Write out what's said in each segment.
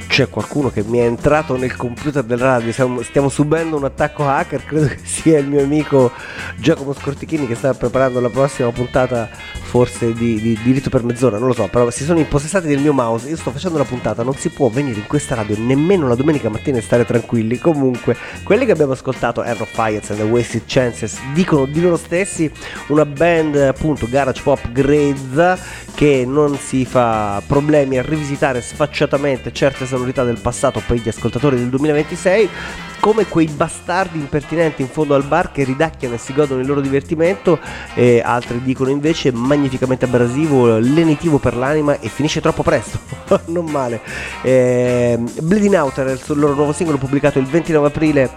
C'è qualcuno che mi è entrato nel computer del radio, stiamo subendo un attacco hacker, credo che sia il mio amico Giacomo Scortichini che sta preparando la prossima puntata, forse di diritto per mezz'ora, non lo so, però si sono impossessati del mio mouse. Io sto facendo la puntata, non si può venire in questa radio nemmeno la domenica mattina e stare tranquilli. Comunque, quelli che abbiamo ascoltato, Arrow Fires and the Wasted Chances, dicono di loro stessi una band appunto garage pop grezza che non si fa problemi a rivisitare sfacciatamente certe sonorità del passato per gli ascoltatori del 2026, come quei bastardi impertinenti in fondo al bar che ridacchiano e si godono il loro divertimento, e altri dicono invece magnificamente abrasivo, lenitivo per l'anima e finisce troppo presto. Non male. Bleeding Out era il loro nuovo singolo pubblicato il 29 aprile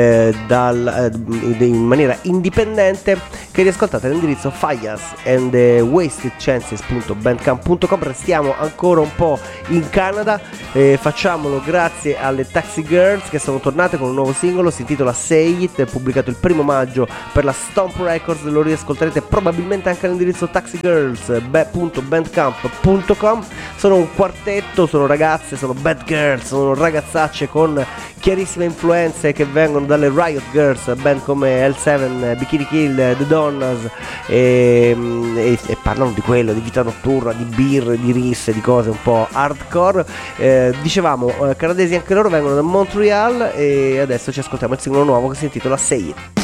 in maniera indipendente, che riascoltate all'indirizzo firesandwastedchances.bandcamp.com. Restiamo ancora un po' in Canada, facciamolo grazie alle Taxi Girls che sono tornate con un nuovo singolo, si intitola Say It, pubblicato il 1 maggio per la Stomp Records. Lo riascolterete probabilmente anche all'indirizzo taxigirls.bandcamp.com. Sono un quartetto, sono ragazze, sono bad girls, sono ragazzacce con chiarissime influenze che vengono dalle Riot Girls, band come L7, Bikini Kill, The Donnas, e parlano di quello, di vita notturna, di birre, di risse, di cose un po' hardcore. Dicevamo, canadesi anche loro, vengono da Montreal, e adesso ci ascoltiamo il singolo nuovo che si intitola Say It.